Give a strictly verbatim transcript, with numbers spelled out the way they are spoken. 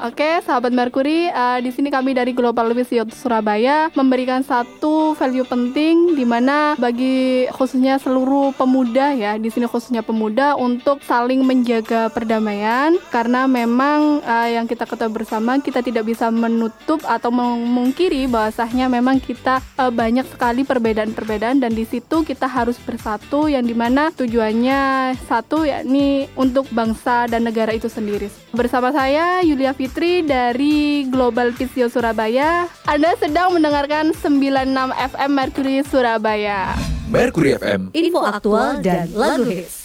Oke, sahabat Merkuri, uh, di sini kami dari Global Visio Surabaya memberikan satu value penting di mana bagi khususnya seluruh pemuda ya, di sini khususnya pemuda untuk saling menjaga perdamaian karena memang uh, yang kita ketahui bersama kita tidak bisa menutup atau memungkiri bahwasanya memang kita uh, banyak sekali perbedaan-perbedaan dan di situ kita harus bersatu yang dimana tujuannya satu yakni untuk bangsa dan negara itu sendiri. Bersama saya Yulia Fitri dari Global Visio Surabaya. Anda sedang mendengarkan sembilan puluh enam F M Merkuri Surabaya. Merkuri F M, info aktual dan lagu hits.